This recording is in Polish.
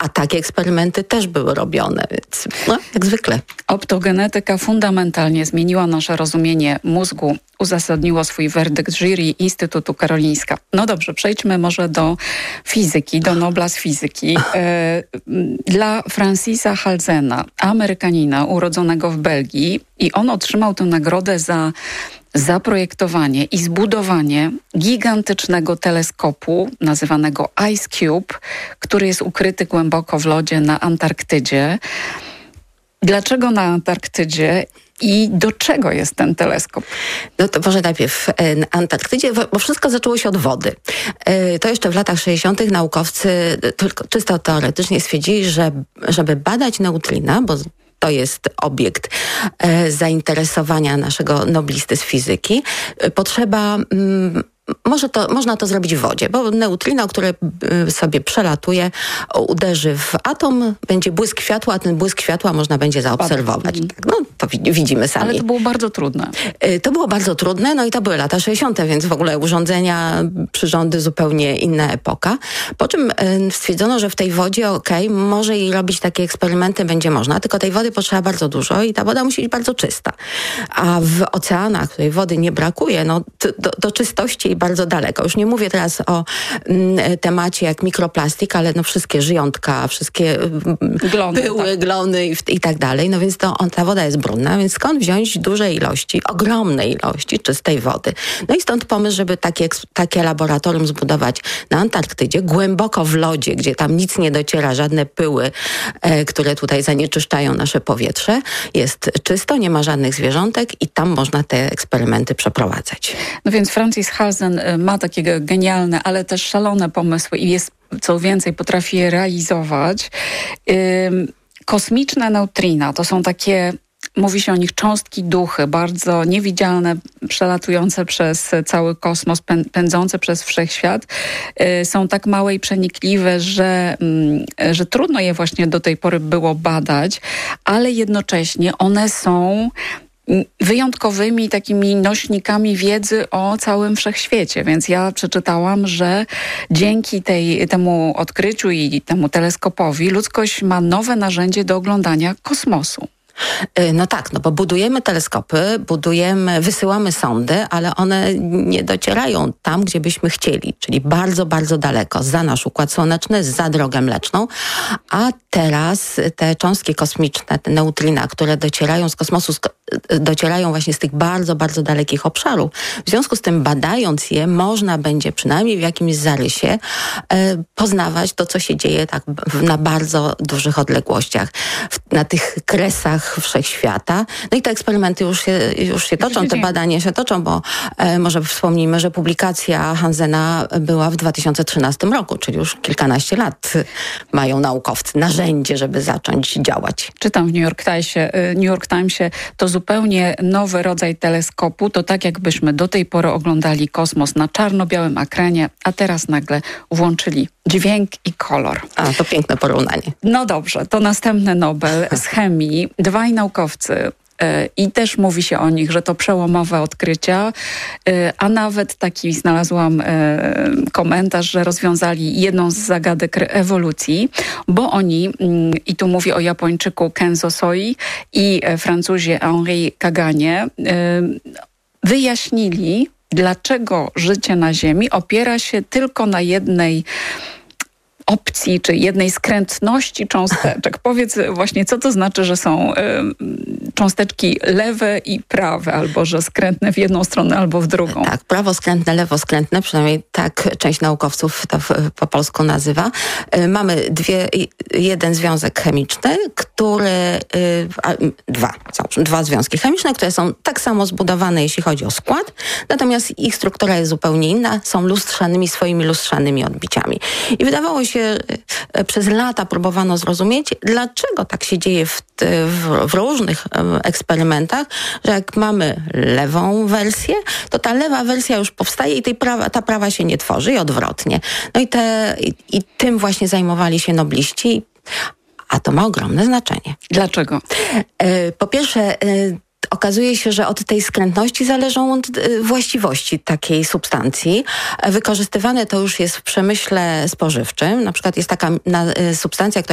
A takie eksperymenty też były robione, więc jak zwykle. Optogenetyka fundamentalnie zmieniła nasze rozumienie mózgu, uzasadniło swój werdykt jury Instytutu Karolinska. No dobrze, przejdźmy może do fizyki, do Nobla z fizyki. Dla Francisa Halsena, Amerykanina urodzonego w Belgii, i on otrzymał tę nagrodę za zaprojektowanie i zbudowanie gigantycznego teleskopu nazywanego Ice Cube, który jest ukryty głęboko w lodzie na Antarktydzie. Dlaczego na Antarktydzie i do czego jest ten teleskop? No to może najpierw na Antarktydzie, bo wszystko zaczęło się od wody. To jeszcze w latach 60. naukowcy tylko czysto teoretycznie stwierdzili, że żeby badać neutrina, bo to jest obiekt zainteresowania naszego noblisty z fizyki, potrzeba... Można to zrobić w wodzie, bo neutrino, które sobie przelatuje, uderzy w atom, będzie błysk światła, a ten błysk światła można będzie zaobserwować. Tak, no to widzimy sami. Ale to było bardzo trudne. To było bardzo trudne, no i to były lata 60., więc w ogóle urządzenia, przyrządy, zupełnie inna epoka. Po czym stwierdzono, że w tej wodzie może i robić takie eksperymenty będzie można, tylko tej wody potrzeba bardzo dużo i ta woda musi być bardzo czysta. A w oceanach, której wody nie brakuje, no do czystości bardzo daleko. Już nie mówię teraz o temacie jak mikroplastik, ale no wszystkie żyjątka, wszystkie pyły, glony i tak dalej. No więc ta woda jest brudna, więc skąd wziąć duże ilości, ogromne ilości czystej wody? No i stąd pomysł, żeby takie laboratorium zbudować na Antarktydzie, głęboko w lodzie, gdzie tam nic nie dociera, żadne pyły, które tutaj zanieczyszczają nasze powietrze. Jest czysto, nie ma żadnych zwierzątek i tam można te eksperymenty przeprowadzać. No więc Francis Halsen ma takie genialne, ale też szalone pomysły i jest, co więcej, potrafi je realizować. Kosmiczne neutrina to są takie, mówi się o nich, cząstki duchy, bardzo niewidzialne, przelatujące przez cały kosmos, pędzące przez wszechświat. Są tak małe i przenikliwe, że trudno je właśnie do tej pory było badać, ale jednocześnie one są wyjątkowymi takimi nośnikami wiedzy o całym wszechświecie. Więc ja przeczytałam, że dzięki temu odkryciu i temu teleskopowi ludzkość ma nowe narzędzie do oglądania kosmosu. No tak, no bo budujemy teleskopy, wysyłamy sondy, ale one nie docierają tam, gdzie byśmy chcieli, czyli bardzo, bardzo daleko, za nasz Układ Słoneczny, za Drogę Mleczną, a teraz te cząstki kosmiczne, te neutrina, które docierają z kosmosu, docierają właśnie z tych bardzo, bardzo dalekich obszarów. W związku z tym, badając je, można będzie przynajmniej w jakimś zarysie poznawać to, co się dzieje tak na bardzo dużych odległościach, na tych kresach wszechświata. No i te eksperymenty już się toczą, te badania się toczą, bo może wspomnijmy, że publikacja Halsena była w 2013 roku, czyli już kilkanaście lat mają naukowcy narzędzie, żeby zacząć działać. Czytam w New York Timesie, to zupełnie nowy rodzaj teleskopu, to tak jakbyśmy do tej pory oglądali kosmos na czarno-białym ekranie, a teraz nagle włączyli dźwięk i kolor. A, to piękne porównanie. No dobrze, to następny Nobel z chemii. Dwaj naukowcy i też mówi się o nich, że to przełomowe odkrycia, a nawet taki znalazłam komentarz, że rozwiązali jedną z zagadek ewolucji, bo oni, i tu mówię o Japończyku Kenzo Soi i Francuzie Henri Kaganie, wyjaśnili, dlaczego życie na Ziemi opiera się tylko na jednej opcji, czy jednej skrętności cząsteczek. Powiedz właśnie, co to znaczy, że są cząsteczki lewe i prawe, albo że skrętne w jedną stronę, albo w drugą. Tak, prawoskrętne, lewoskrętne, przynajmniej tak część naukowców to po polsku nazywa. Mamy jeden związek chemiczny, dwa związki chemiczne, które są tak samo zbudowane, jeśli chodzi o skład, natomiast ich struktura jest zupełnie inna, są swoimi lustrzanymi odbiciami. I wydawało się, przez lata próbowano zrozumieć, dlaczego tak się dzieje w różnych eksperymentach, że jak mamy lewą wersję, to ta lewa wersja już powstaje i ta prawa się nie tworzy i odwrotnie. No i tym właśnie zajmowali się nobliści, a to ma ogromne znaczenie. Dlaczego? Po pierwsze, okazuje się, że od tej skrętności zależą właściwości takiej substancji. Wykorzystywane to już jest w przemyśle spożywczym. Na przykład jest taka substancja, która